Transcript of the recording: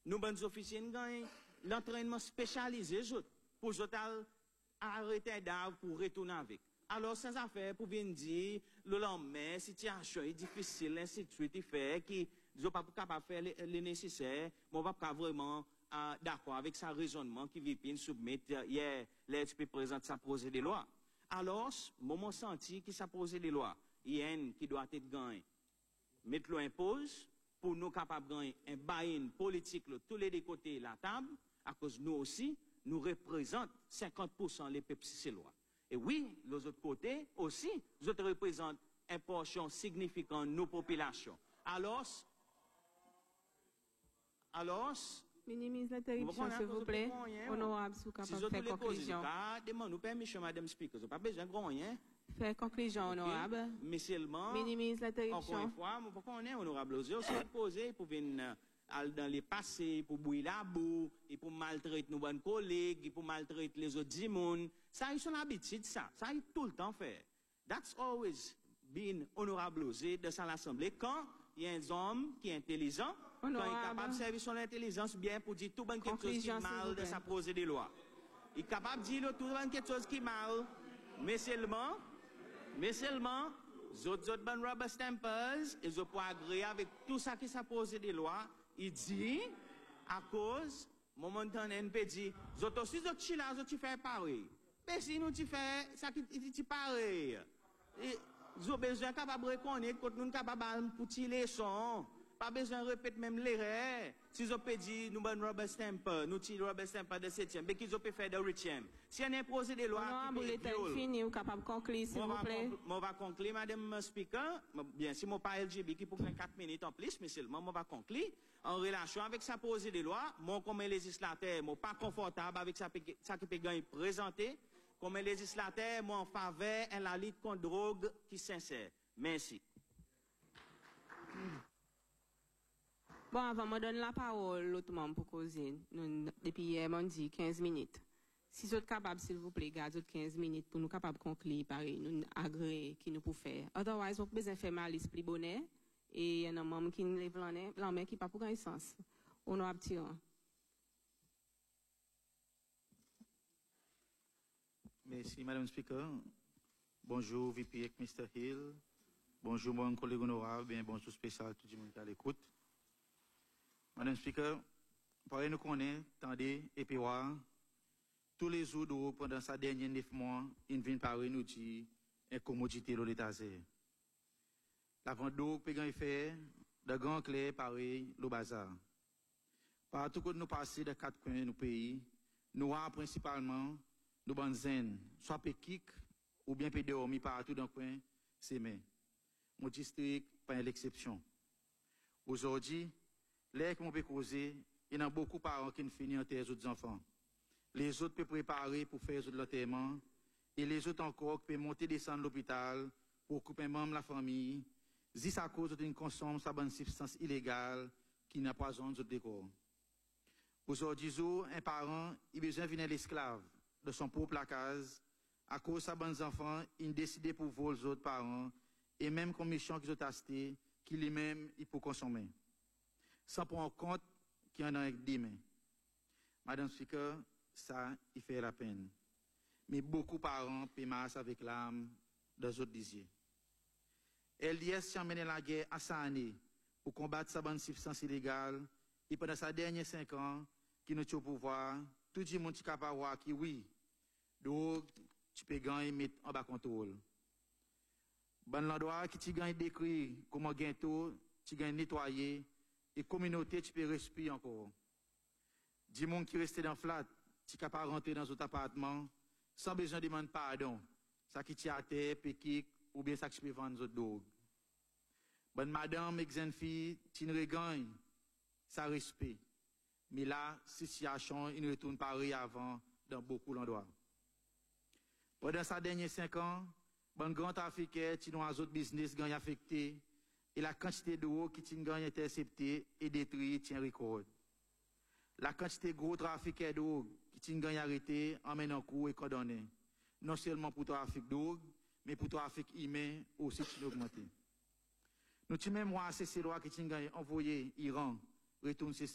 Nous, bonnes officiers, nous gagnons l'entraînement spécialisé pour arrêter d'arbre pour retourner avec. Alors, sans affaire, pour venir dire, le lendemain, situation est difficile, ainsi de suite, il fait, qui, ils sont pas capables de faire le nécessaire, mais on va pas vraiment, d'accord avec sa raisonnement qui vient soumettre, hier, l'ESP présente sa projet de loi. Alors, moment senti qui sa projet de loi, il y a un qui doit être gagné. Mettre-le en pause, pour nous capables de gagner un buy-in politique, tous les deux côtés de la table, à cause nous aussi, nous représentons 50% les peuples lois. Et oui, les autres côtés aussi, nous représentent une portion significante de nos populations. Alors, minimise l'interruption, s'il vous plaît. Honorable, si vous capable de faire conclusion. Demande permission, Madame Speaker, vous n'avez pas besoin de rien. Faire conclusion, honorable. Mais seulement, minimise l'interruption. Encore une fois, pourquoi on est honorable aux yeux, c'est posé pour venir dans les passés, pour bouiller la boue, et pour maltraiter nos bonnes collègues, et pour maltraiter les autres dimons. Ça, ils sont l'habitude, ça. Ça, ils tout le temps fait. That's always been honorable aux yeux de l'Assemblée. Quand il y a un homme qui est intelligent, honorable. Quand il est capable de servir son intelligence bien pour dire tout bon quelque chose qui est mal de sa projet de loi. Il est capable de dire tout bon quelque chose qui est mal, mais seulement, les autres bonnes rubber stampers, ils ont pour agréer avec tout ça qui s'est posé des lois. Il dit, à cause, momentanément, il peut dire, les autres aussi, les autres chila, les autres font pareil. Mais si nous font ça qui est pareil, ils ont besoin capable de reconnaître, quand nous capables pour tirer les sons, pas besoin de répéter même l'erreur. Si ils ont dit, nous avons Robert Stamper, nous tirons Robert Stamper de 7e, mais qu'ils ont fait de 8e. Si on a imposé des lois, honorable, l'état est fini, vous capable de conclure, s'il vous plaît. On va conclure, Madame Speaker. Bien, si mon pas LGB qui pour faire 4 minutes en plus, mais seulement, on va conclure. En relation avec sa posée des lois, moi, comme législateur, moi, pas confortable avec ça qui peut gagner présenté. Comme législateur, moi, en faveur de la lutte contre drogue qui sincère. Merci. Bon, avant, je donne la parole à l'autre membre pour causer. Depuis hier, on dit 15 minutes. Si vous êtes capable, s'il vous plaît, gardez 15 minutes pour nous capables de conclure, pareil, nous agréer qui nous pouvons faire. Otherwise, vous pouvez besoin de faire mal l'esprit bonnet. Et il y a un membre qui ne lève la main qui n'a pas pour gagner sens. On a petit. Merci, Madame Speaker. Bonjour, VP et Mr. Hill. Bonjour, mon collègue honorable, bien bonjour spécial, tout le monde qui est à l'écoute. Madame Speaker, pareil nous connaît, tendez, et puis tous les jours, pendant sa dernière 9 mois, il vient par nous dire une commodité de l'État. La vente d'eau, pégan fait, de grands clés, pareil, le bazar. Partout que nous passons de 4 coins du pays, nous avons principalement, nous banzen, soit péquic, ou bien pédormi partout dans le coin, c'est mais. Mon district, pas l'exception. Aujourd'hui, l'air que l'on peut causer, il y a beaucoup de parents qui ne finissent en terre aux enfants. Les autres peuvent préparer pour faire l'enterrement, et les autres encore peuvent monter descendre l'hôpital pour couper un membre de la famille, si à cause d'une consommation de substance illégale qui n'empoisonne notre décor. Aujourd'hui, un parent, il a besoin de venir l'esclave de son propre case, à cause de ses enfants, il décide pour voler les autres parents, et même comme méchant qu'ils ont acheté, qu'il lui-même, il peut consommer. Sans prendre en compte qu'il y en a avec des mains. Madame Speaker, ça, il fait la peine. Mais beaucoup de parents paient masse avec l'âme des autres disiez. LDS s'est emmené la guerre à 100 années pour combattre sa bonne substance illégale, et pendant sa dernière 5 ans, qui nous au pouvoir, tout le monde est capable de voir qui oui, donc tu peux gagner et mettre en bas contrôle. Bon l'endroit qui tu gagnes décrit comment gagner tout, tu gagnes nettoyer, et communauté, tu peux respirer encore. Du monde qui reste dans le flat, tu es capable de rentrer dans un appartement sans besoin de demander pardon. Ça qui tient à terre, péquique, ou bien ça qui peut vendre d'autres drogues. Bonne madame, jeune fille, tu ne regagnes, ça respect. Mais là, situation, il ne retourne pas avant dans beaucoup d'endroits. Pendant ces derniers 5 ans, bon grand trafiquant, tu as autres business gagne affecté, et la quantité d'eau qui tu gagne interceptée et détruite, tient record. La quantité de gros trafiquants d'eau qui tu gagne arrêté, emmène en cours et condamné. Non seulement pour trafic d'eau, mais pour trafic humain aussi tu augmenté. Nous, tu même moi, c'est ces lois qui tu gagne envoyé Iran, retourne ces